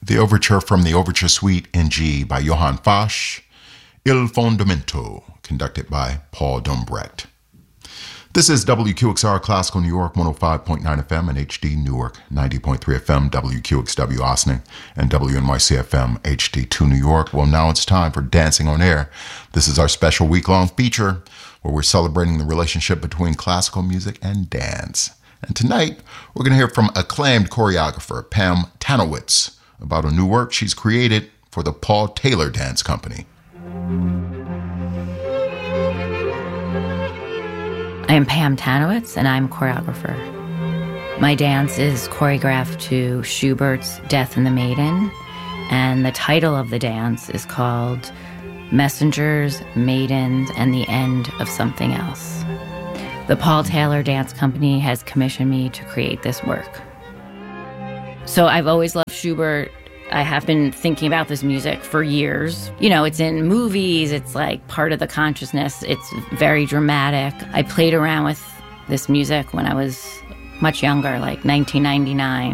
The overture from the Overture Suite in G by Johann Fasch, Il Fondamento, conducted by Paul Dombrecht. This is WQXR Classical New York 105.9 FM and HD Newark 90.3 FM, WQXW Ossining, and WNYC FM HD2 New York. Well, now it's time for Dancing on Air. This is our special week-long feature where we're celebrating the relationship between classical music and dance. And tonight, we're going to hear from acclaimed choreographer Pam Tanowitz about a new work she's created for the Paul Taylor Dance Company. I am Pam Tanowitz, and I'm a choreographer. My dance is choreographed to Schubert's Death and the Maiden, and the title of the dance is called Messengers, Maidens, and the End of Something Else. The Paul Taylor Dance Company has commissioned me to create this work. So I've always loved Schubert. I have been thinking about this music for years. You know, it's in movies, it's like part of the consciousness, it's very dramatic. I played around with this music when I was much younger, like 1999.